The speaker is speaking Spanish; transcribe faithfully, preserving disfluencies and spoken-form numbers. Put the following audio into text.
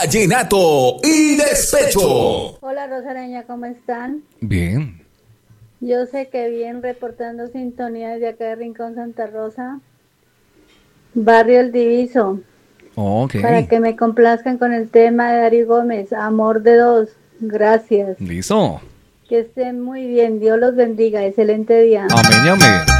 Vallenato y despecho. Hola Rosareña, ¿cómo están? Bien. Yo sé que bien, reportando sintonía desde acá de Rincón Santa Rosa, Barrio El Diviso, Ok. para que me complazcan con el tema de Dari Gómez, Amor de Dos. Gracias. Listo. Que estén muy bien, Dios los bendiga, excelente día. Amén y amén.